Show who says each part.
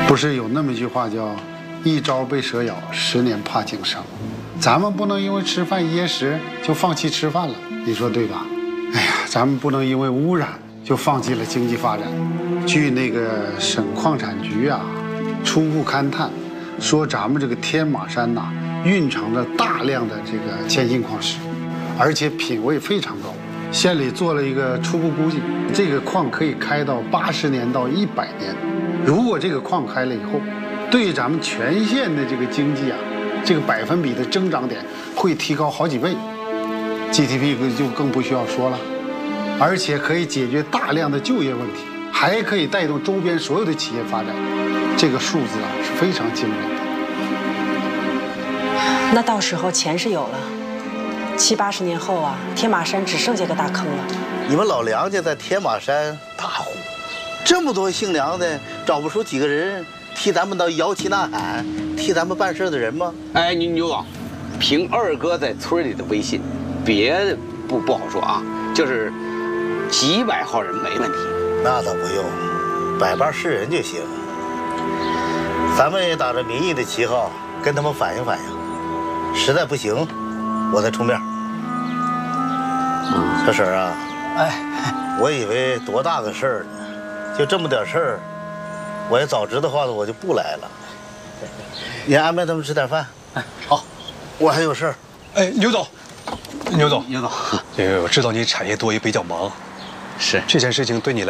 Speaker 1: 不是有那么一句话叫“一朝被蛇咬，10年怕井绳”，咱们不能因为吃饭噎食就放弃吃饭了，你说对吧？哎呀，咱们不能因为污染就放弃了经济发展。据那个省矿产局啊，初步勘探，说咱们这个天马山呐，蕴藏着大量的这个铅锌矿石，而且品位非常高。县里做了一个初步估计，这个矿可以开到80年到100年。如果这个矿开了以后，对咱们全县的这个经济啊，这个百分比的增长点会提高好几倍 ，GDP 就更不需要说了，而且可以解决大量的就业问题，还可以带动周边所有的企业发展。这个数字啊是非常惊人的。
Speaker 2: 那到时候钱是有了，70、80年后啊，天马山只剩下个大坑了。
Speaker 3: 你们老梁家在天马山大户，这么多姓梁的，找不出几个人替咱们到摇旗呐喊、替咱们办事的人吗？
Speaker 4: 哎，牛总，凭二哥在村里的威信，别的不好说啊，就是几百号人没问题。
Speaker 3: 那倒不用，100把是人就行。咱们也打着民意的旗号跟他们反映反映，实在不行，我再出面。小婶啊，
Speaker 5: 哎，
Speaker 3: 我以为多大个事儿呢，就这么点事儿，我也早知道话了，我就不来了。你安排他们吃点饭。
Speaker 5: 哎，好，
Speaker 3: 我还有事儿。
Speaker 5: 哎，牛总，牛总，
Speaker 4: 牛总，
Speaker 5: 我知道你产业多也比较忙，
Speaker 4: 是
Speaker 5: 这件事情对你来